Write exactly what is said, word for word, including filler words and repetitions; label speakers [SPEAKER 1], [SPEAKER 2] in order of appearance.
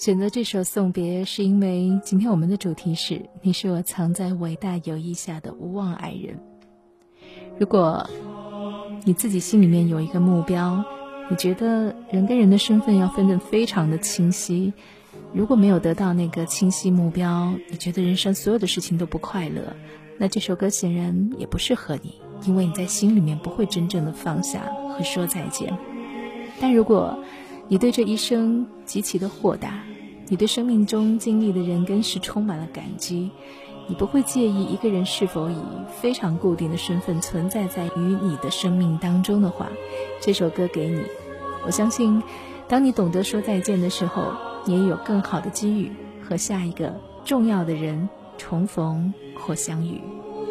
[SPEAKER 1] 选择这首送别是因为今天我们的主题是你是我藏在伟大友谊下的无望爱人。如果你自己心里面有一个目标，你觉得人跟人的身份要分得非常的清晰，如果没有得到那个清晰目标，你觉得人生所有的事情都不快乐，那这首歌显然也不适合你，因为你在心里面不会真正的放下和说再见。但如果你对这一生极其的豁达，你对生命中经历的人跟事充满了感激，你不会介意一个人是否以非常固定的身份存在在于你的生命当中的话，这首歌给你。我相信当你懂得说再见的时候，你也有更好的机遇和下一个重要的人重逢或相遇。